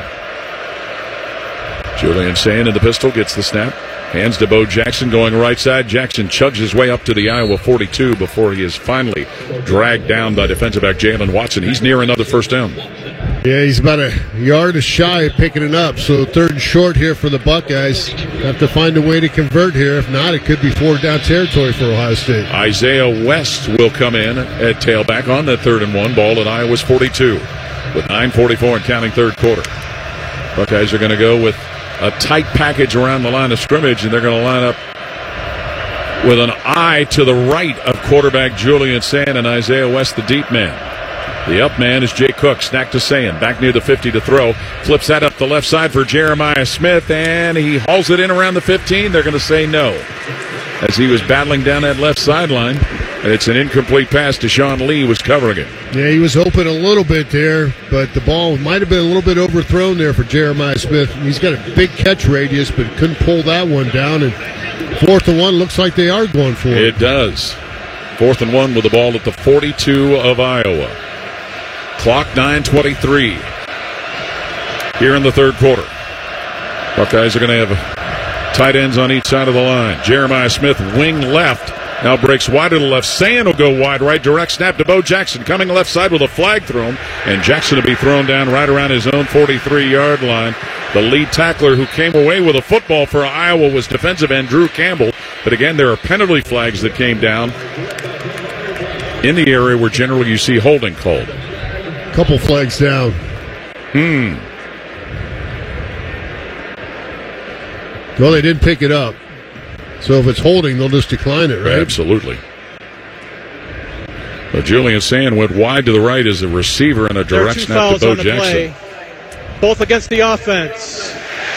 Julian Sayin in the pistol, gets the snap. Hands to Bo Jackson going right side. Jackson chugs his way up to the Iowa 42 before he is finally dragged down by defensive back Jalen Watson. He's near another first down. Yeah, he's about a yard shy of picking it up. So 3rd and short here for the Buckeyes. Have to find a way to convert here. If not, it could be 4th down territory for Ohio State. Isaiah West will come in at tailback on that 3rd and 1. Ball at Iowa's 42 with 9:44 and counting third quarter. Buckeyes are going to go with a tight package around the line of scrimmage, and they're going to line up with an eye to the right of quarterback Julian Sayin and Isaiah West, the deep man. The up man is Jay Cook. Snack to Sayin. Back near the 50 to throw. Flips that up the left side for Jeremiah Smith, and he hauls it in around the 15. They're going to say no, as he was battling down that left sideline. And it's an incomplete pass to Sean Lee, was covering it. Yeah, he was open a little bit there, but the ball might have been a little bit overthrown there for Jeremiah Smith. He's got a big catch radius, but couldn't pull that one down. And 4th and 1 looks like they are going for it. It does. 4th and 1 with the ball at the 42 of Iowa. Clock 9:23 here in the third quarter. Buckeyes are going to have tight ends on each side of the line. Jeremiah Smith, wing left, now breaks wide to the left. Sayin will go wide right, direct snap to Bo Jackson, coming left side with a flag thrown, and Jackson will be thrown down right around his own 43-yard line. The lead tackler who came away with a football for Iowa was defensive end Drew Campbell, but again, there are penalty flags that came down in the area where generally you see holding called. Couple flags down. Well, they didn't pick it up. So if it's holding, they'll just decline it, right? Absolutely. So Julian Sand went wide to the right as a receiver and a direct snap to Bo Jackson. Play, both against the offense.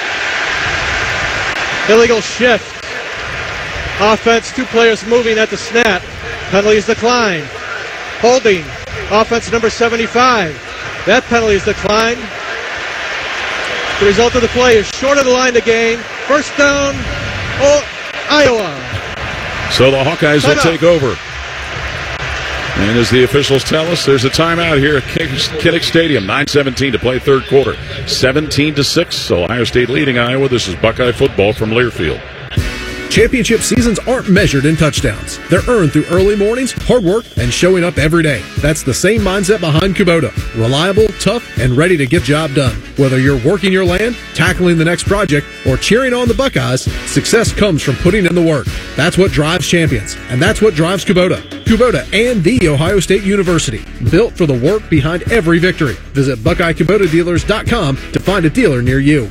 Illegal shift. Offense, 2 players moving at the snap. Penalty is declined. Holding. Offense number 75. That penalty is declined. The result of the play is short of the line to gain. First down, Iowa. So the Hawkeyes will take over. And as the officials tell us, there's a timeout here at Kinnick Stadium. 9:17 to play third quarter. 17-6. Ohio State leading Iowa. This is Buckeye football from Learfield. Championship seasons aren't measured in touchdowns. They're earned through early mornings, hard work, and showing up every day. That's the same mindset behind Kubota. Reliable, tough, and ready to get the job done. Whether you're working your land, tackling the next project, or cheering on the Buckeyes, success comes from putting in the work. That's what drives champions, and that's what drives Kubota. Kubota and The Ohio State University. Built for the work behind every victory. Visit BuckeyeKubotaDealers.com to find a dealer near you.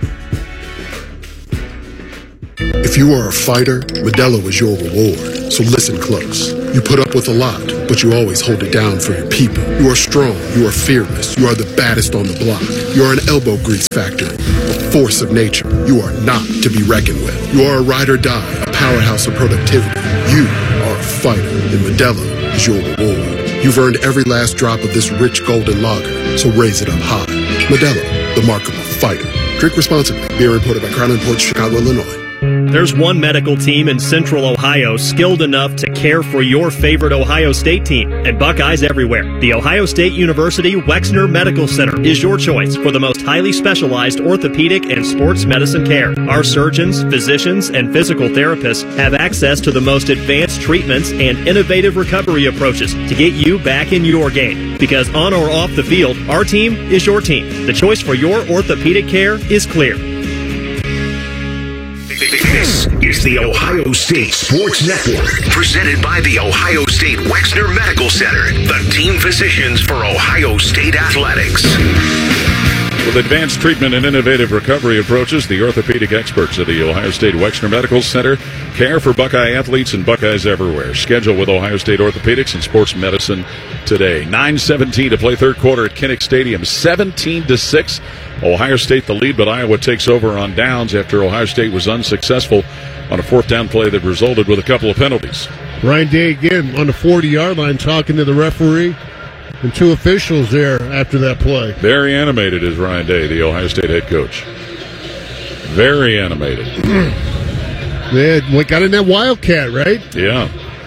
If you are a fighter, Modelo is your reward. So listen close. You put up with a lot, but you always hold it down for your people. You are strong. You are fearless. You are the baddest on the block. You are an elbow grease factory, a force of nature. You are not to be reckoned with. You are a ride or die, a powerhouse of productivity. You are a fighter, and Modelo is your reward. You've earned every last drop of this rich golden lager, so raise it up high. Modelo, the mark of a fighter. Drink responsibly. Beer imported by Crown Imports, Chicago, Illinois. There's one medical team in Central Ohio skilled enough to care for your favorite Ohio State team, and Buckeyes everywhere. The Ohio State University Wexner Medical Center is your choice for the most highly specialized orthopedic and sports medicine care. Our surgeons, physicians, and physical therapists have access to the most advanced treatments and innovative recovery approaches to get you back in your game. Because on or off the field, our team is your team. The choice for your orthopedic care is clear. This is the Ohio State Sports Network, presented by the Ohio State Wexner Medical Center, the team physicians for Ohio State athletics. With advanced treatment and innovative recovery approaches, the orthopedic experts at the Ohio State Wexner Medical Center care for Buckeye athletes and Buckeyes everywhere. Schedule with Ohio State Orthopedics and Sports Medicine today. 9:17 to play third quarter at Kinnick Stadium. 17-6. Ohio State the lead, but Iowa takes over on downs after Ohio State was unsuccessful on a fourth down play that resulted with a couple of penalties. Ryan Day again on the 40-yard line talking to the referee and 2 officials there after that play. Very animated is Ryan Day, the Ohio State head coach. Very animated. Yeah, got in that Wildcat, right? Yeah.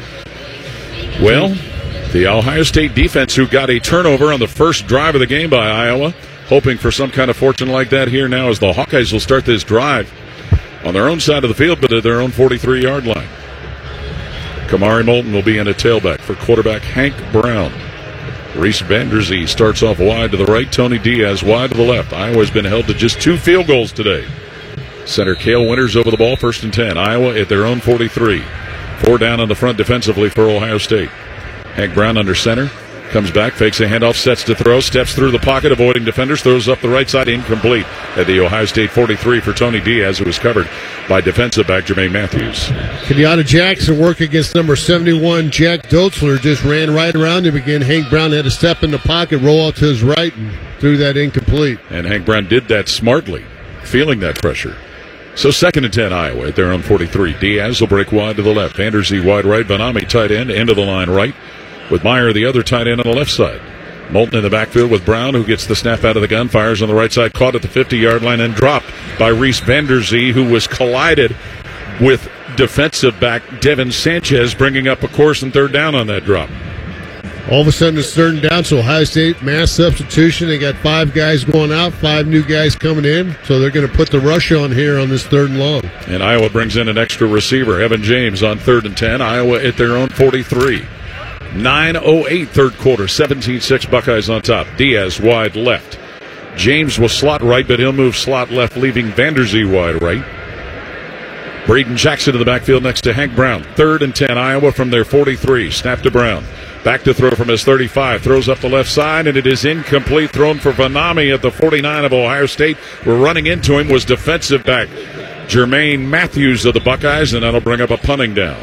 Well, the Ohio State defense, who got a turnover on the first drive of the game by Iowa, hoping for some kind of fortune like that here now as the Hawkeyes will start this drive on their own side of the field, but at their own 43-yard line. Kamari Moulton will be in a tailback for quarterback Hank Brown. Reese Vanderzee starts off wide to the right. Tony Diaz wide to the left. Iowa's been held to just 2 field goals today. Center Cale Winters over the ball, 1st and 10. Iowa at their own 43. 4 down on the front defensively for Ohio State. Hank Brown under center. Comes back, fakes a handoff, sets to throw, steps through the pocket, avoiding defenders, throws up the right side, incomplete at the Ohio State 43 for Tony Diaz, who was covered by defensive back Jermaine Matthews. Kenyatta Jackson work against number 71, Jack Dotzler, just ran right around him again. Hank Brown had to step in the pocket, roll out to his right, and threw that incomplete. And Hank Brown did that smartly, feeling that pressure. So 2nd and 10, Iowa at their own 43. Diaz will break wide to the left. Vanderzee wide right, Vanami tight end, end of the line right, with Meyer, the other tight end, on the left side. Moulton in the backfield with Brown, who gets the snap out of the gun, fires on the right side, caught at the 50-yard line, and dropped by Reese Vanderzee, who was collided with defensive back Devin Sanchez, bringing up a course and 3rd down on that drop. All of a sudden, it's 3rd and down, so Ohio State, mass substitution. They got 5 guys going out, 5 new guys coming in, so they're going to put the rush on here on this 3rd and long. And Iowa brings in an extra receiver, Evan James, on 3rd and 10. Iowa at their own 43. 9:08 third quarter, 17-6 Buckeyes on top. Diaz wide left. James will slot right, but he'll move slot left, leaving Vanderzee wide right. Braden Jackson in the backfield next to Hank Brown. 3rd and 10, Iowa from their 43. Snap to Brown. Back to throw from his 35. Throws up the left side, and it is incomplete. Thrown for Vanami at the 49 of Ohio State. We're running into him was defensive back Jermaine Matthews of the Buckeyes, and that'll bring up a punting down.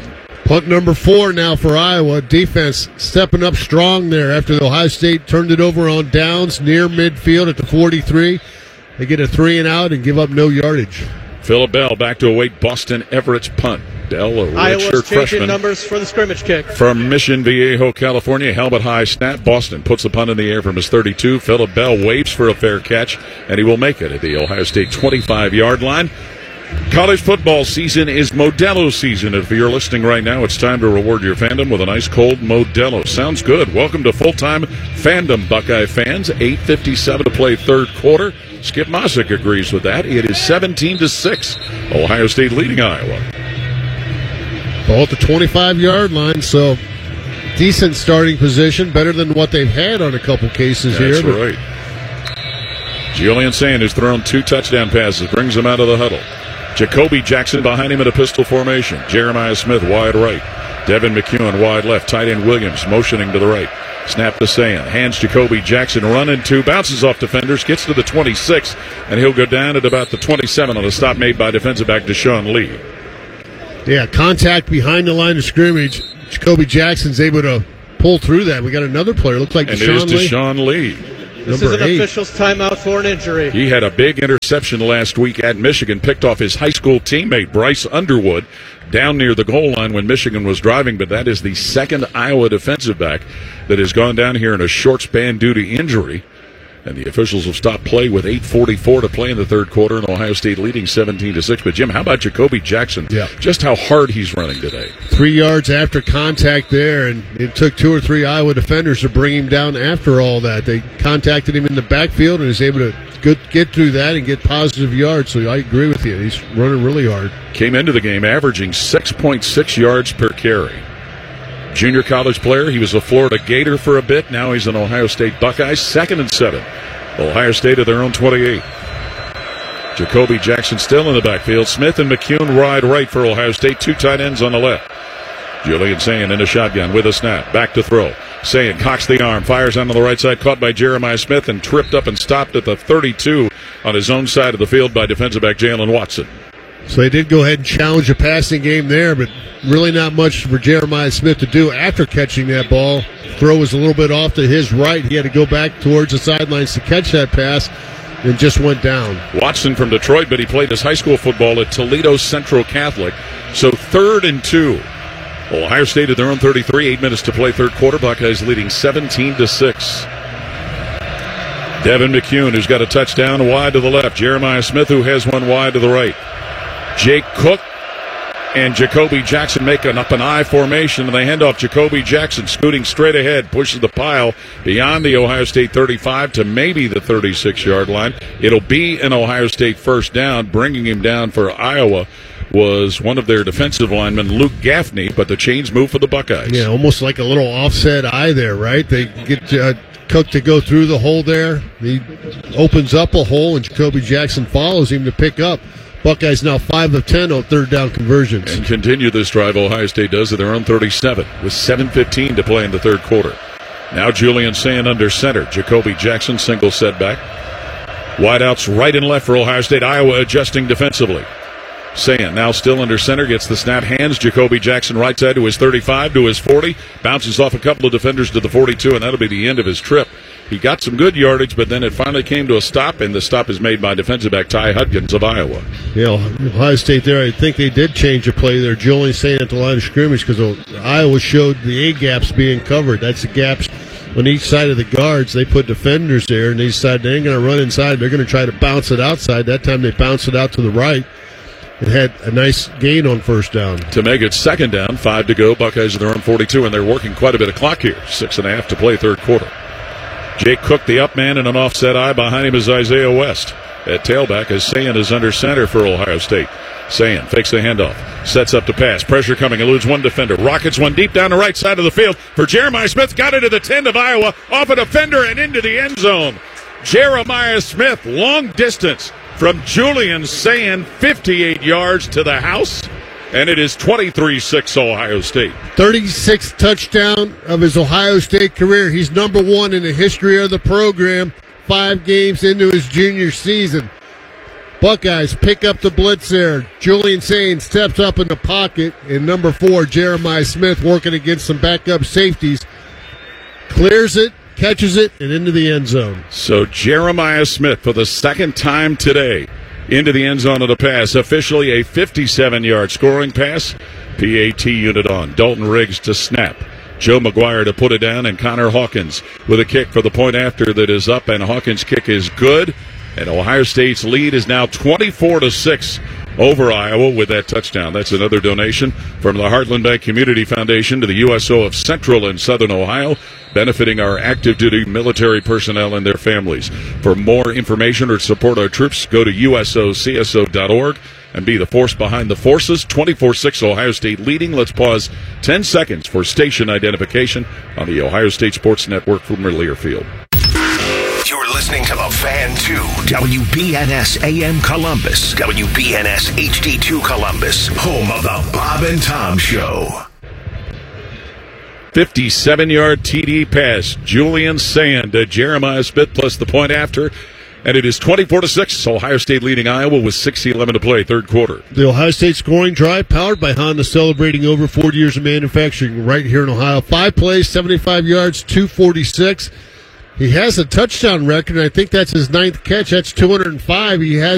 Punt number 4 now for Iowa. Defense stepping up strong there after the Ohio State turned it over on downs near midfield at the 43. They get a 3 and out and give up no yardage. Phillip Bell back to await Boston Everett's punt. Bell, a Iowa's redshirt changing freshman numbers for the scrimmage kick. from Mission Viejo, California. Helmet high snap. Boston puts the punt in the air from his 32. Phillip Bell waits for a fair catch, and he will make it at the Ohio State 25-yard line. College football season is Modelo season. If you're listening right now, it's time to reward your fandom with an ice cold Modelo. Sounds good. Welcome to full-time fandom, Buckeye fans. 8:57 to play third quarter. Skip Mosick agrees with that. It is 17-6. Ohio State leading Iowa. Ball at the 25-yard line, so decent starting position, better than what they've had on a couple cases here. That's right. Julian Sand has thrown 2 touchdown passes, brings him out of the huddle. Jacoby Jackson behind him in a pistol formation. Jeremiah Smith wide right. Devin McEwen wide left. Tight end Williams motioning to the right. Snap to Sand. Hands Jacoby Jackson running 2. Bounces off defenders. Gets to the 26. And he'll go down at about the 27 on a stop made by defensive back Deshaun Lee. Yeah, contact behind the line of scrimmage. Jacoby Jackson's able to pull through that. We got another player. Looks like and Deshaun it is Deshaun Lee. This is an official's timeout for an injury. He had a big interception last week at Michigan, picked off his high school teammate Bryce Underwood down near the goal line when Michigan was driving, but that is the second Iowa defensive back that has gone down here in a short span due to injury. And the officials have stopped play with 8:44 to play in the third quarter, and Ohio State leading 17-6. But, Jim, how about Jacoby Jackson? Yeah. Just how hard he's running today. 3 yards after contact there, and it took 2 or 3 Iowa defenders to bring him down after all that. They contacted him in the backfield and was able to get through that and get positive yards. So I agree with you. He's running really hard. Came into the game averaging 6.6 yards per carry. Junior college player. He was a Florida Gator for a bit. Now he's an Ohio State Buckeye. 2nd and 7. Ohio State at their own 28. Jacoby Jackson still in the backfield. Smith and McEwen wide right for Ohio State. 2 tight ends on the left. Julian Sand in a shotgun with a snap. Back to throw. Sand cocks the arm. Fires onto the right side. Caught by Jeremiah Smith and tripped up and stopped at the 32 on his own side of the field by defensive back Jalen Watson. So they did go ahead and challenge the passing game there, but really not much for Jeremiah Smith to do after catching that ball. Throw was a little bit off to his right. He had to go back towards the sidelines to catch that pass and just went down. Watson from Detroit, but he played his high school football at Toledo Central Catholic. So 3rd and 2. Ohio State at their own 33. 8 minutes to play third quarter. Buckeyes leading 17-6. Devin McEwen, who's got a touchdown wide to the left. Jeremiah Smith, who has one wide to the right. Jake Cook and Jacoby Jackson make an up and I formation, and they hand off. Jacoby Jackson scooting straight ahead, pushes the pile beyond the Ohio State 35 to maybe the 36-yard line. It'll be an Ohio State first down. Bringing him down for Iowa was one of their defensive linemen, Luke Gaffney, but the chains move for the Buckeyes. Yeah, almost like a little offset eye there, right? They get Cook to go through the hole there. He opens up a hole, and Jacoby Jackson follows him to pick up. Buckeyes now 5 of 10 on third down conversions. And continue this drive, Ohio State does at their own 37 with 7:15 to play in the third quarter. Now Julian Sand under center. Jacoby Jackson single setback. Wideouts right and left for Ohio State. Iowa adjusting defensively. Sand now still under center, gets the snap, hands Jacoby Jackson right side to his 35, to his 40, bounces off a couple of defenders to the 42, and that'll be the end of his trip. He got some good yardage, but then it finally came to a stop, and the stop is made by defensive back Ty Hudgens of Iowa. Yeah, Ohio State there, I think they did change a play there. Julian Sand at the line of scrimmage because Iowa showed the A-gaps being covered. That's the gaps on each side of the guards. They put defenders there, and they decided they ain't going to run inside. They're going to try to bounce it outside. That time they bounced it out to the right. It had a nice gain on first down. To make it second down, 5 to go. Buckeyes are their own 42, and they're working quite a bit of clock here. 6.5 to play third quarter. Jake Cook, the up man, and an offset eye. Behind him is Isaiah West. At tailback, as Sand is under center for Ohio State. Sand fakes the handoff, sets up to pass. Pressure coming, eludes one defender. Rockets one deep down the right side of the field for Jeremiah Smith. Got it to the 10 of Iowa, off a defender and into the end zone. Jeremiah Smith, long distance from Julian Sand, 58 yards to the house. And it is 23-6 Ohio State. 36th touchdown of his Ohio State career. He's number 1 in the history of the program, 5 games into his junior season. Buckeyes pick up the blitz there. Julian Sain steps up in the pocket, and number 4, Jeremiah Smith, working against some backup safeties, clears it, catches it, and into the end zone. So Jeremiah Smith, for the second time today, into the end zone of the pass. Officially a 57-yard scoring pass. PAT unit on. Dalton Riggs to snap. Joe McGuire to put it down, and Connor Hawkins with a kick for the point after that is up, and Hawkins' kick is good. And Ohio State's lead is now 24-6 over Iowa with that touchdown. That's another donation from the Heartland Bank Community Foundation to the USO of Central and Southern Ohio, benefiting our active duty military personnel and their families. For more information or to support our troops, go to usocso.org and be the force behind the forces. 24-6 Ohio State leading. Let's pause 10 seconds for station identification on the Ohio State Sports Network from Learfield. You're listening to The Fan 2, WBNS AM Columbus, WBNS HD2 Columbus, home of the Bob and Tom Show. 57-yard TD pass. Julian Sand to Jeremiah Smith plus the point after. And it is 24-6. Ohio State leading Iowa with 6:11 to play, third quarter. The Ohio State scoring drive powered by Honda, celebrating over 40 years of manufacturing right here in Ohio. 5 plays, 75 yards, 246. He has a touchdown record, and I think that's his 9th catch. That's 205. He has